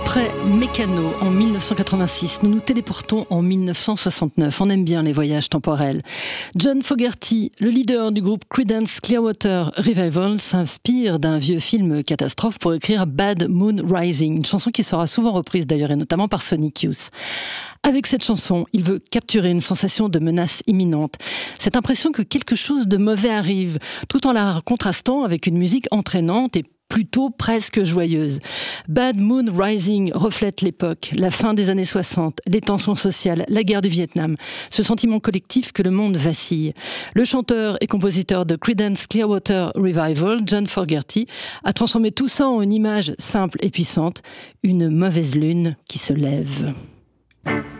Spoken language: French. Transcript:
Après Mécano en 1986, nous nous téléportons en 1969. On aime bien les voyages temporels. John Fogerty, le leader du groupe Creedence Clearwater Revival, s'inspire d'un vieux film catastrophe pour écrire Bad Moon Rising, une chanson qui sera souvent reprise d'ailleurs et notamment par Sonic Youth. Avec cette chanson, il veut capturer une sensation de menace imminente. Cette impression que quelque chose de mauvais arrive, tout en la contrastant avec une musique entraînante et plutôt presque joyeuse. Bad Moon Rising reflète l'époque, la fin des années 60, les tensions sociales, la guerre du Vietnam, ce sentiment collectif que le monde vacille. Le chanteur et compositeur de Creedence Clearwater Revival, John Fogerty, a transformé tout ça en une image simple et puissante, une mauvaise lune qui se lève.